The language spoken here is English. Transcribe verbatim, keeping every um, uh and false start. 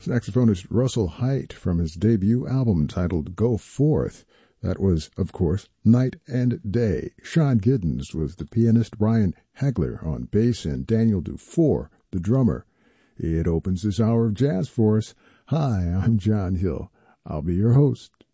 saxophonist Russell Haight from his debut album titled Go Forth. That was, of course, Night and Day. Sean Giddens was the pianist, Ryan Hagler on bass, and Daniel Dufour, the drummer. It opens this hour of jazz for us. Hi, I'm John Hill. I'll be your host